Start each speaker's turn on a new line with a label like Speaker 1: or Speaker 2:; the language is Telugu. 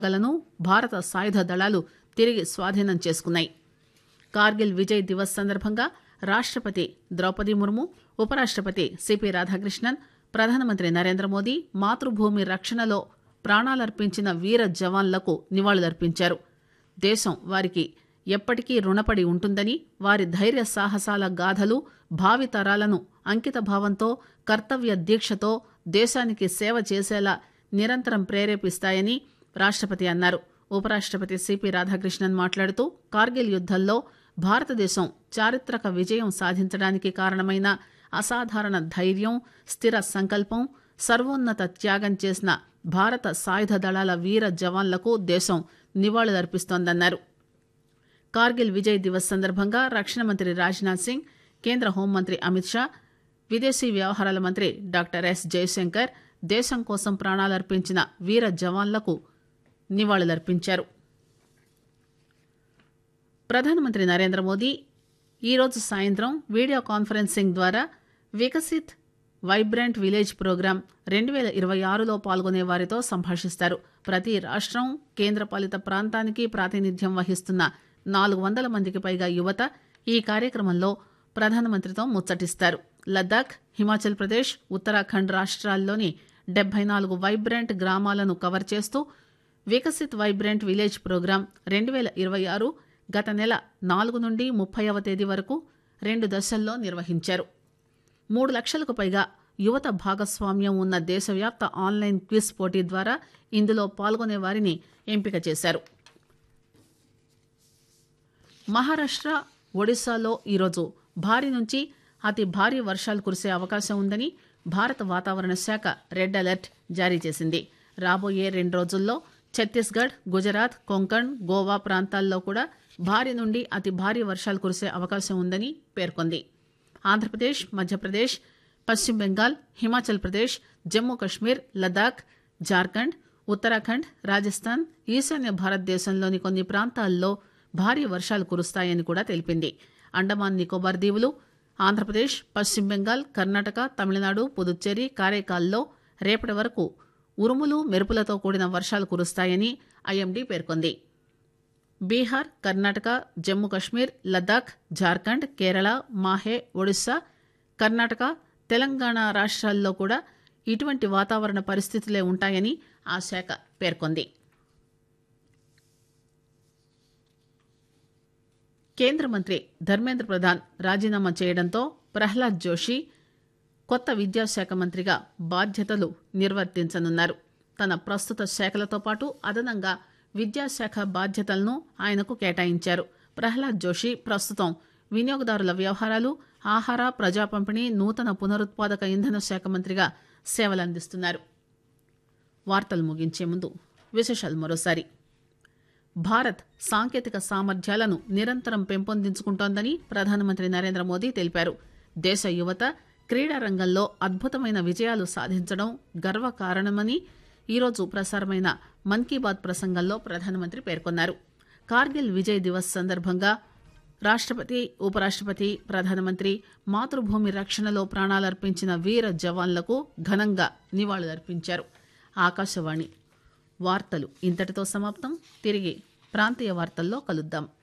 Speaker 1: గలను భారత సాయుధ దళాలు తిరిగి స్వాధీనం చేసుకున్నాయి. కార్గిల్ విజయ్ దివస్ సందర్భంగా రాష్టపతి ద్రౌపది ముర్ము, ఉపరాష్టపతి సిపి రాధాకృష్ణన్, ప్రధానమంత్రి నరేంద్ర మోదీ మాతృభూమి రక్షణలో ప్రాణాలర్పించిన వీర జవాన్లకు నివాళులర్పించారు. దేశం వారికి ఎప్పటికీ రుణపడి ఉంటుందని, వారి ధైర్య సాహసాల గాథలు భావితరాలను అంకిత భావంతో, కర్తవ్య దీక్షతో దేశానికి సేవ చేసేలా నిరంతరం ప్రేరేపిస్తాయని రాష్టపతి అన్నారు. ఉపరాష్టపతి సిపి రాధాకృష్ణన్ మాట్లాడుతూ కార్గిల్ యుద్దంలో భారతదేశం చారిత్రక విజయం సాధించడానికి కారణమైన అసాధారణ ధైర్యం, స్థిర సంకల్పం, సర్వోన్నత త్యాగం చేసిన భారత సాయుధ దళాల వీర జవాన్లకు దేశం నివాళులర్పిస్తోందన్నారు. కార్గిల్ విజయ్ దివస్ సందర్భంగా రక్షణ మంత్రి రాజ్నాథ్ సింగ్, కేంద్ర హోంమంత్రి అమిత్ షా, విదేశీ వ్యవహారాల మంత్రి డాక్టర్ ఎస్ జయశంకర్ దేశం కోసం ప్రాణాలర్పించిన వీర జవాన్లకు నివాళులర్పించారు. ప్రధానమంత్రి నరేంద్ర మోదీ ఈరోజు సాయంత్రం వీడియో కాన్ఫరెన్సింగ్ ద్వారా వికసిత్ వైబ్రెంట్ విలేజ్ ప్రోగ్రాం 2026లో పాల్గొనే వారితో సంభాషిస్తారు. ప్రతి రాష్టం, కేంద్రపాలిత ప్రాంతానికి ప్రాతినిధ్యం వహిస్తున్న 400 మందికి పైగా యువత ఈ కార్యక్రమంలో ప్రధానమంత్రితో ముచ్చటిస్తారు. లద్దాఖ్, హిమాచల్ ప్రదేశ్, ఉత్తరాఖండ్ రాష్ట్రాల్లోని 74 వైబ్రెంట్ గ్రామాలను కవర్ చేస్తూ వికసిత్ వైబ్రెంట్ విలేజ్ ప్రోగ్రాం 2026 గత నెల 4 నుండి 30వ తేదీ వరకు 2 దశల్లో నిర్వహించారు. 3 లక్షలకు పైగా యువత భాగస్వామ్యం ఉన్న దేశవ్యాప్త ఆన్లైన్ క్విజ్ పోటీ ద్వారా ఇందులో పాల్గొనే వారిని ఎంపిక చేశారు. మహారాష్ట్ర, ఒడిశాలో ఈరోజు భారీ నుంచి అతి భారీ వర్షాలు కురిసే అవకాశం ఉందని భారత వాతావరణ శాఖ రెడ్ అలర్ట్ జారీ చేసింది. రాబోయే 2 రోజుల్లో ఛత్తీస్గఢ్, గుజరాత్, కొంకణ్, గోవా ప్రాంతాల్లో కూడా భారీ నుండి అతి భారీ వర్షాలు కురిసే అవకాశం ఉందని పేర్కొంది. ఆంధ్రప్రదేశ్, మధ్యప్రదేశ్, పశ్చిమ బెంగాల్, హిమాచల్ ప్రదేశ్, జమ్మూ కశ్మీర్, లద్దాఖ్, జార్ఖండ్, ఉత్తరాఖండ్, రాజస్థాన్, ఈశాన్య భారతదేశంలోని కొన్ని ప్రాంతాల్లో భారీ వర్షాలు కురుస్తాయని కూడా తెలిపింది. అండమాన్ నికోబార్ దీవులు, ఆంధ్రప్రదేశ్, పశ్చిమ బెంగాల్, కర్ణాటక, తమిళనాడు, పుదుచ్చేరి, కారైకాల్లో రేపటి వరకు ఉరుములు, మెరుపులతో కూడిన వర్షాలు కురుస్తాయని ఐఎండీ పేర్కొంది. బీహార్, కర్ణాటక, జమ్మూ కశ్మీర్, లద్దాఖ్, జార్ఖండ్, కేరళ, మాహే, ఒడిశా, కర్ణాటక, తెలంగాణ రాష్ట్రాల్లో కూడా ఇటువంటి వాతావరణ పరిస్థితులే ఉంటాయని ఆ శాఖ పేర్కొంది. కేంద్ర మంత్రి ధర్మేంద్ర ప్రధాన్ రాజీనామా చేయడంతో ప్రహ్లాద్ జోషి కొత్త విద్యాశాఖ మంత్రిగా బాధ్యతలు నిర్వర్తించనున్నారు. తన ప్రస్తుత శాఖలతో పాటు అదనంగా విద్యాశాఖ బాధ్యతలను ఆయనకు కేటాయించారు. ప్రహ్లాద్ జోషి ప్రస్తుతం వినియోగదారుల వ్యవహారాలు, ఆహార, ప్రజా పంపిణీ, నూతన పునరుత్పాదక ఇంధన శాఖ మంత్రిగా సేవలందిస్తున్నారు. వార్తలు ముగించే ముందు విశేషాలు మరోసారి. భారత్ సాంకేతిక సామర్థ్యాలను నిరంతరం పెంపొందించుకుంటోందని ప్రధానమంత్రి నరేంద్ర మోదీ తెలిపారు. దేశ యువత క్రీడా రంగంలో అద్భుతమైన విజయాలు సాధించడం గర్వకారణమని ఈరోజు ప్రసారమైన మన్ కీ బాత్ ప్రసంగంలో ప్రధానమంత్రి పేర్కొన్నారు. కార్గిల్ విజయ్ దివస్ సందర్భంగా రాష్టపతి, ఉపరాష్టపతి, ప్రధానమంత్రి మాతృభూమి రక్షణలో ప్రాణాలర్పించిన వీర జవాన్లకు ఘనంగా నివాళులర్పించారు. ఆకాశవాణి వార్తలు ఇంతటితో సమాప్తం. తిరిగి ప్రాంతీయ వార్తల్లో కలుద్దాం.